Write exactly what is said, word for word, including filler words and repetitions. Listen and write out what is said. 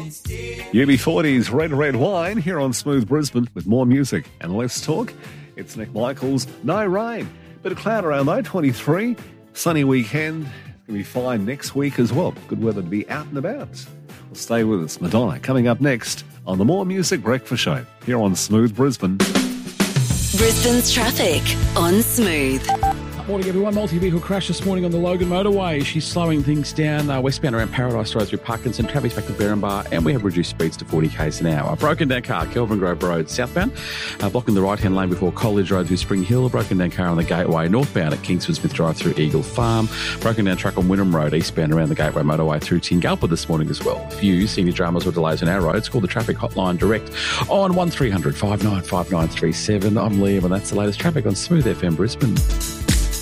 U B forty's Red Red Wine here on Smooth Brisbane with more music and less talk. It's Nick Michaels. No rain. Bit of cloud around though, twenty-three. Sunny weekend. It's going to be fine next week as well. Good weather to be out and about. Well, stay with us. Madonna coming up next on the More Music Breakfast Show here on Smooth Brisbane. Brisbane's traffic on Smooth. Morning, everyone. Multi-vehicle crash this morning on the Logan motorway. She's slowing things down uh, westbound around Paradise Road through Parkinson. Traffic's back to Berrinbar, and we have reduced speeds to forty k's an hour. A broken down car, Kelvin Grove Road southbound, uh, blocking the right-hand lane before College Road through Spring Hill. A broken down car on the Gateway northbound at Kingsford Smith Drive through Eagle Farm. Broken down truck on Wynnum Road eastbound around the Gateway motorway through Tingalpa this morning as well. If you see any dramas or delays on our roads, call the traffic hotline direct on one three hundred five nine five nine three seven. I'm Liam, and that's the latest traffic on Smooth F M Brisbane.